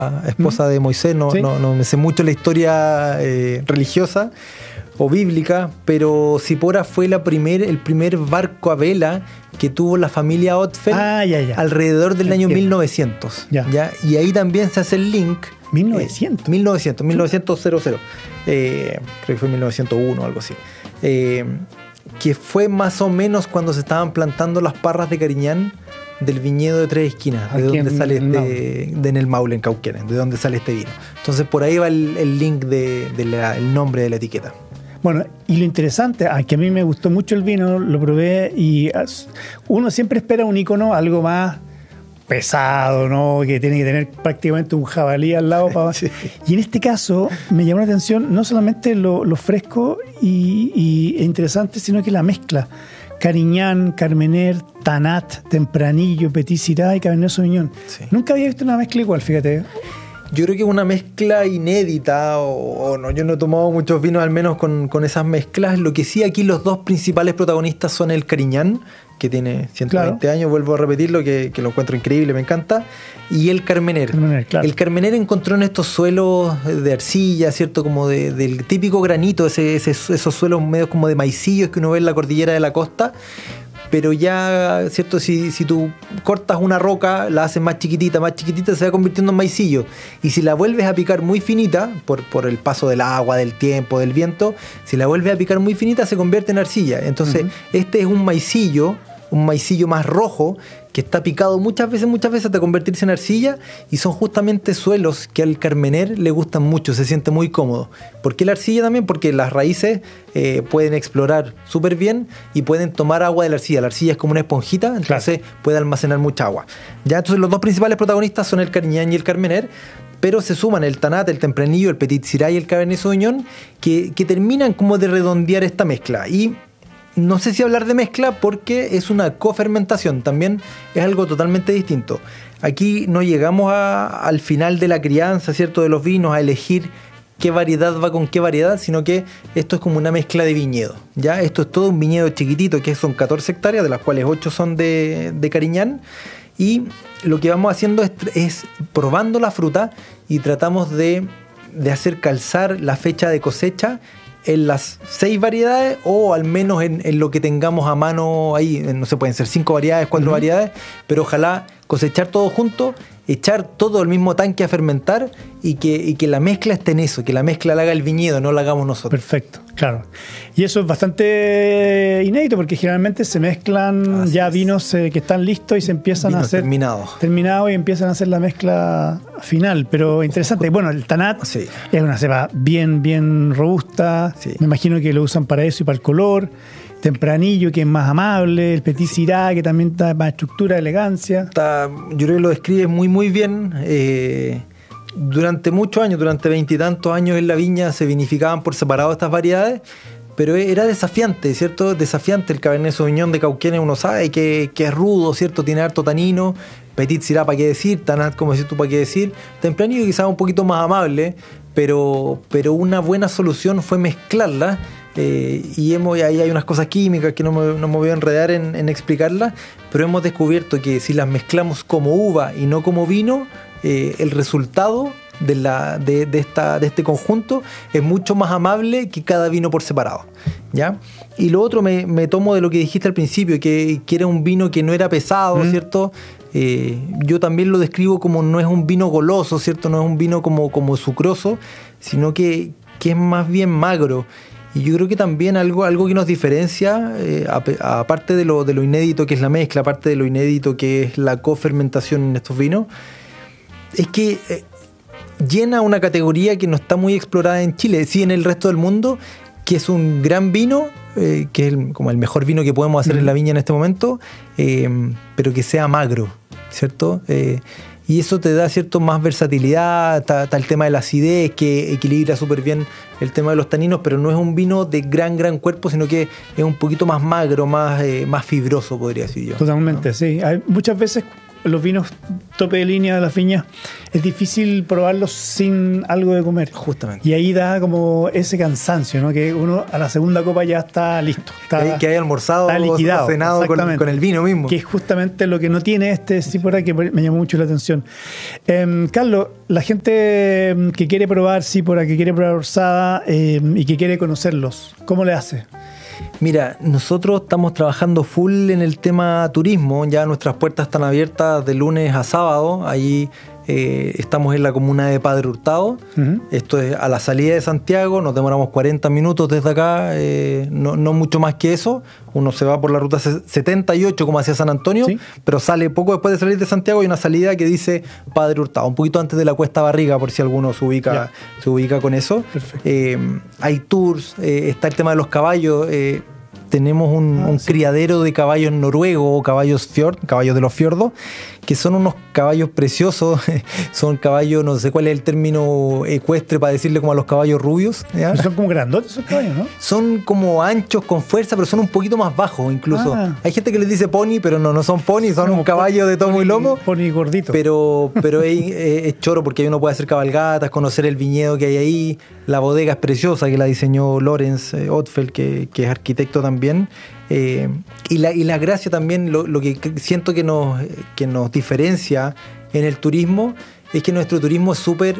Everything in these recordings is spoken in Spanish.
esposa de Moisés, Sí. no me sé mucho la historia religiosa o bíblica, pero Zipora fue el primer barco a vela que tuvo la familia Othfeld alrededor del año 1900. ¿Ya? Y ahí también se hace el link. 1900. 1900. Creo que fue 1901 o algo así. Que fue más o menos cuando se estaban plantando las parras de Cariñán del viñedo de Tres Esquinas, de donde sale en el Maule, en Cauquenes, de donde sale este vino. Entonces por ahí va el link el nombre de la etiqueta. Bueno, y lo interesante, que a mí me gustó mucho el vino, lo probé y uno siempre espera un icono algo más pesado, ¿no? Que tiene que tener prácticamente un jabalí al lado. Sí. Y en este caso me llamó la atención no solamente lo fresco e interesante, sino que la mezcla. Cariñán, Carmener, Tanat, Tempranillo, Petit Syrah y Cabernet Sauvignon. Sí. Nunca había visto una mezcla igual, fíjate. Yo creo que es una mezcla inédita, o no, yo no he tomado muchos vinos al menos con esas mezclas. Lo que sí, aquí los dos principales protagonistas son el Cariñán, que tiene 120 años, vuelvo a repetirlo, que lo encuentro increíble, me encanta, y el Carmener. El Carmener encontró en estos suelos de arcilla, ¿cierto? Como del típico granito, esos suelos medio como de maicillos que uno ve en la cordillera de la costa. Pero ya, ¿cierto? Si tú cortas una roca, la haces más chiquitita, se va convirtiendo en maicillo. Y si la vuelves a picar muy finita, por el paso del agua, del tiempo, del viento, si la vuelves a picar muy finita, se convierte en arcilla. Entonces, este es un maicillo más rojo, que está picado muchas veces hasta convertirse en arcilla, y son justamente suelos que al Carmener le gustan mucho, se siente muy cómodo. ¿Por qué la arcilla también? Porque las raíces pueden explorar súper bien y pueden tomar agua de la arcilla. La arcilla es como una esponjita, entonces puede almacenar mucha agua. Ya, entonces los dos principales protagonistas son el Cariñán y el Carmener, pero se suman el Tanat, el Tempranillo, el Petit Syrah y el Cabernet Sauvignon, que terminan como de redondear esta mezcla. Y no sé si hablar de mezcla porque es una cofermentación, también es algo totalmente distinto. Aquí no llegamos al final de la crianza, ¿cierto?, de los vinos, a elegir qué variedad va con qué variedad, sino que esto es como una mezcla de viñedo. ¿Ya? Esto es todo un viñedo chiquitito, que son 14 hectáreas, de las cuales 8 son de Cariñán, y lo que vamos haciendo es probando la fruta y tratamos de hacer calzar la fecha de cosecha en las 6 variedades, o al menos en lo que tengamos a mano ahí. No sé, pueden ser 5 variedades, 4 variedades, pero ojalá cosechar todo junto, echar todo al mismo tanque a fermentar y que la mezcla esté en eso, que la mezcla la haga el viñedo, no la hagamos nosotros. Perfecto, claro. Y eso es bastante inédito porque generalmente se mezclan vinos que están listos y se empiezan a hacer terminados y empiezan a hacer la mezcla final, pero interesante. Bueno, el Tanat es una cepa bien robusta, me imagino que lo usan para eso y para el color. Tempranillo, que es más amable, el Petit Syrah, que también da más estructura, elegancia. Yo creo que lo describe muy bien. Durante muchos años, durante 20 y tantos años en la viña se vinificaban por separado estas variedades, pero era desafiante, ¿cierto? Desafiante el Cabernet Sauvignon de Cauquenes, uno sabe que es rudo, ¿cierto? Tiene harto tanino. Petit Syrah, ¿para qué decir? Tanat, como decís tú, ¿para qué decir? Tempranillo quizás un poquito más amable, pero una buena solución fue mezclarla. Y ahí hay unas cosas químicas que no me voy a enredar en explicarlas, pero hemos descubierto que si las mezclamos como uva y no como vino, el resultado de este conjunto es mucho más amable que cada vino por separado, ¿ya? Y lo otro me tomo de lo que dijiste al principio, que era un vino que no era pesado, ¿cierto? Yo también lo describo como no es un vino goloso, ¿cierto? No es un vino como sucroso, sino que es más bien magro. Y yo creo que también algo que nos diferencia, aparte de lo inédito que es la mezcla, aparte de lo inédito que es la cofermentación en estos vinos, es que llena una categoría que no está muy explorada en Chile, sí en el resto del mundo, que es un gran vino, que es como el mejor vino que podemos hacer en la viña en este momento, pero que sea magro, ¿cierto? Y eso te da cierto más versatilidad, está el tema de la acidez que equilibra súper bien el tema de los taninos, pero no es un vino de gran cuerpo, sino que es un poquito más magro, más fibroso, podría decir yo. Totalmente, ¿no? Sí. Muchas veces los vinos tope de línea de las viñas, es difícil probarlos sin algo de comer. Justamente. Y ahí da como ese cansancio, ¿no? Que uno a la segunda copa ya está listo. Que haya almorzado liquidado, o cenado con el vino mismo. Que es justamente lo que no tiene este Sípora, que me llamó mucho la atención. Carlos, la gente que quiere probar Sípora, que quiere probar Orsada y que quiere conocerlos, ¿cómo le hace? Mira, nosotros estamos trabajando full en el tema turismo, ya nuestras puertas están abiertas de lunes a sábado, ahí estamos en la comuna de Padre Hurtado, esto es a la salida de Santiago, nos demoramos 40 minutos desde acá, no mucho más que eso, uno se va por la ruta 78 como hacia San Antonio, ¿sí? Pero sale poco después de salir de Santiago, hay una salida que dice Padre Hurtado, un poquito antes de la Cuesta Barriga, por si alguno se ubica con eso. Hay tours, está el tema de los caballos, tenemos un criadero de caballos noruegos o caballos de los fiordos, que son unos caballos preciosos, son caballos, no sé cuál es el término ecuestre para decirle como a los caballos rubios. ¿Ya? Son como grandotes esos caballos, ¿no? Son como anchos, con fuerza, pero son un poquito más bajos incluso. Hay gente que les dice pony, pero no son pony, son un caballo de tomo y lomo. Pony gordito. Pero es choro porque ahí uno puede hacer cabalgatas, conocer el viñedo que hay ahí. La bodega es preciosa, que la diseñó Lorenz Ottfeld, que es arquitecto también. Y la gracia también, lo que siento que nos diferencia en el turismo es que nuestro turismo es súper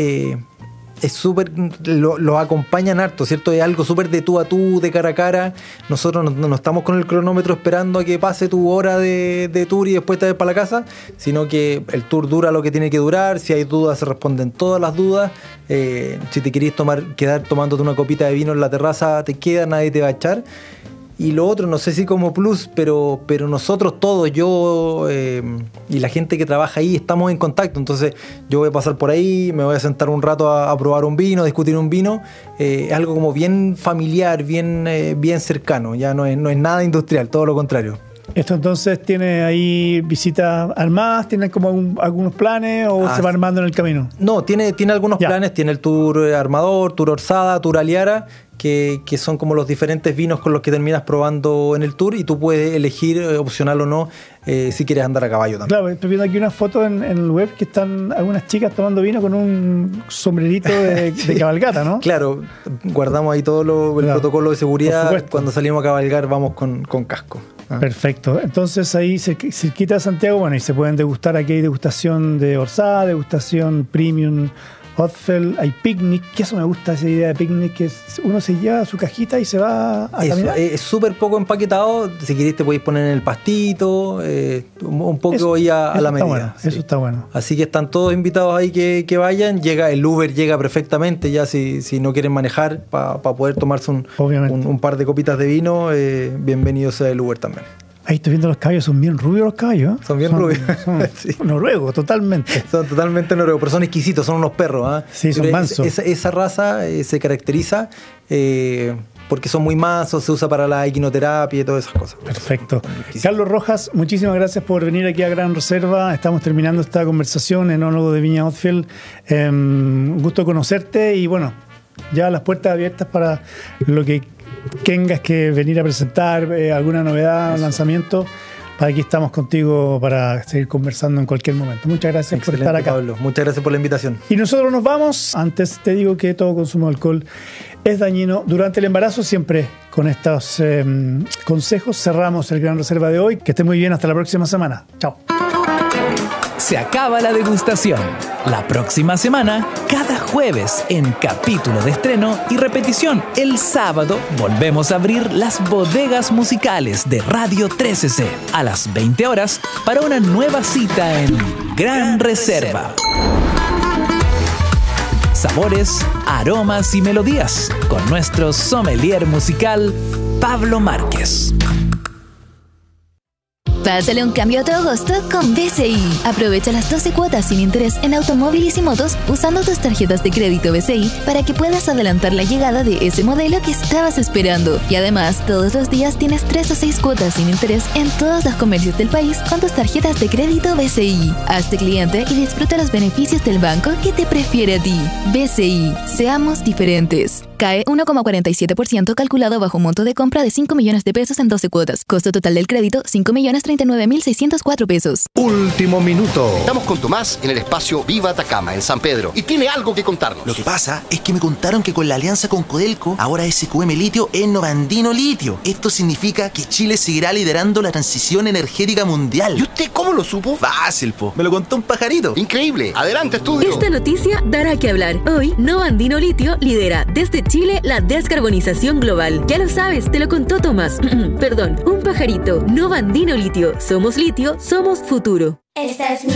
lo acompañan harto, ¿cierto? Es algo súper de tú a tú, de cara a cara. Nosotros no estamos con el cronómetro esperando a que pase tu hora de tour y después te vas para la casa, sino que el tour dura lo que tiene que durar. Si hay dudas, se responden todas las dudas. Si te querés quedar tomándote una copita de vino en la terraza, te queda, nadie te va a echar. Y lo otro, no sé si como plus, pero nosotros todos, yo y la gente que trabaja ahí, estamos en contacto. Entonces yo voy a pasar por ahí, me voy a sentar un rato a probar un vino, a discutir un vino. Es algo como bien familiar, bien cercano. Ya no es nada industrial, todo lo contrario. ¿Esto entonces tiene ahí visitas armadas? ¿Tiene como algunos planes o se va armando en el camino? No, tiene algunos planes. Tiene el tour armador, tour Orsada, tour Aliara, que son como los diferentes vinos con los que terminas probando en el tour, y tú puedes elegir, opcional o no, si quieres andar a caballo también. Claro, estoy viendo aquí una foto en el web que están algunas chicas tomando vino con un sombrerito de cabalgata, ¿no? Claro, guardamos ahí todo el protocolo de seguridad. Cuando salimos a cabalgar vamos con casco. Perfecto. Entonces ahí cerquita de Santiago, bueno, y se pueden degustar. Aquí hay degustación de Orsada, degustación premium Ottfeld, hay picnic, que eso me gusta, esa idea de picnic, que uno se lleva su cajita y se va a caminar. Es súper poco empaquetado, si querés te podéis poner en el pastito, un poco ahí a la medida. Bueno, sí. Eso está bueno. Así que están todos invitados ahí que vayan, el Uber llega perfectamente, ya si no quieren manejar, para poder tomarse un par de copitas de vino, bienvenido sea el Uber también. Ahí estoy viendo los caballos, son bien rubios los caballos. Son bien rubios. Son sí. Noruegos, totalmente. Son totalmente noruegos, pero son exquisitos, son unos perros. Sí, son mansos. Esa raza se caracteriza porque son muy mansos, se usa para la equinoterapia y todas esas cosas. Perfecto. Carlos Rojas, muchísimas gracias por venir aquí a Gran Reserva. Estamos terminando esta conversación, enólogo de Viña Ottfeld. Un gusto conocerte y bueno, ya las puertas abiertas para lo que tengas que venir a presentar, alguna novedad, lanzamiento. Para aquí estamos contigo para seguir conversando en cualquier momento. Muchas gracias por estar acá, Pablo. Muchas gracias por la invitación. Y nosotros nos vamos. Antes te digo que todo consumo de alcohol es dañino durante el embarazo. Siempre con estos consejos cerramos el Gran Reserva de hoy. Que esté muy bien. Hasta la próxima semana. Chao. Se acaba la degustación. La próxima semana, cada jueves en capítulo de estreno y repetición el sábado, volvemos a abrir las bodegas musicales de Radio 13C a las 20 horas para una nueva cita en Gran Reserva. Sabores, aromas y melodías con nuestro sommelier musical Pablo Márquez. Pásale un cambio a tu agosto con BCI. Aprovecha las 12 cuotas sin interés en automóviles y motos usando tus tarjetas de crédito BCI para que puedas adelantar la llegada de ese modelo que estabas esperando. Y además, todos los días tienes 3 o 6 cuotas sin interés en todos los comercios del país con tus tarjetas de crédito BCI. Hazte cliente y disfruta los beneficios del banco que te prefiere a ti. BCI. Seamos diferentes. CAE 1,47% calculado bajo un monto de compra de 5 millones de pesos en 12 cuotas. Costo total del crédito, 5.039.604 pesos. Último minuto. Estamos con Tomás en el espacio Viva Atacama, en San Pedro, y tiene algo que contarnos. Lo que pasa es que me contaron que con la alianza con Codelco, ahora SQM Litio es Novandino Litio. Esto significa que Chile seguirá liderando la transición energética mundial. ¿Y usted cómo lo supo? Fácil, po. Me lo contó un pajarito. Increíble. Adelante, estudio. Esta noticia dará que hablar. Hoy, Novandino Litio lidera desde Chile la descarbonización global. Ya lo sabes, te lo contó Tomás. Perdón, un pajarito. Novandino Litio. Somos litio, somos futuro. Esta es mi